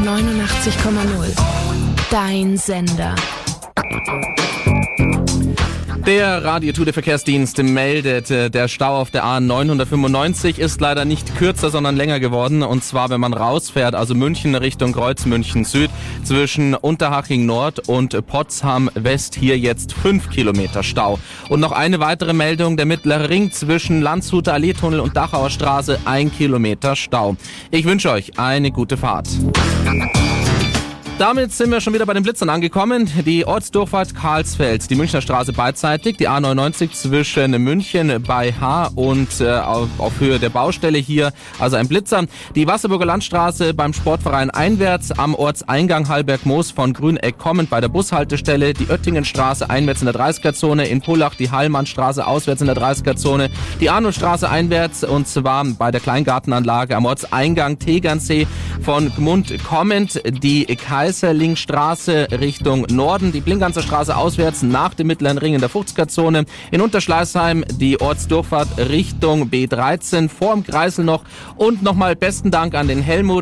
89,0. Dein Sender. Der Radio-Tude-Verkehrsdienst meldet, der Stau auf der A995 ist leider nicht kürzer, sondern länger geworden. Und zwar, wenn man rausfährt, also München Richtung Kreuzmünchen Süd, zwischen Unterhaching Nord und Potsdam West hier jetzt 5 Kilometer Stau. Und noch eine weitere Meldung, der Mittlere Ring zwischen Landshuter Allee-Tunnel und Dachauer Straße, 1 Kilometer Stau. Ich wünsche euch eine gute Fahrt. Damit sind wir schon wieder bei den Blitzern angekommen. Die Ortsdurchfahrt Karlsfeld, die Münchner Straße beidseitig, die A99 zwischen München bei H und auf Höhe der Baustelle hier, also ein Blitzer. Die Wasserburger Landstraße beim Sportverein einwärts, am Ortseingang Hallberg-Moos von Grüneck kommend bei der Bushaltestelle, die Oettingenstraße einwärts in der 30er-Zone, in Pullach die Hallmannstraße auswärts in der 30er-Zone, die Arnoldstraße einwärts und zwar bei der Kleingartenanlage am Ortseingang Tegernsee von Gmund kommend, die Kaiserlingstraße Richtung Norden, die Blinganzer Straße auswärts nach dem Mittleren Ring in der 50er-Zone, in Unterschleißheim die Ortsdurchfahrt Richtung B13 vorm Kreisel noch und nochmal besten Dank an den Helmut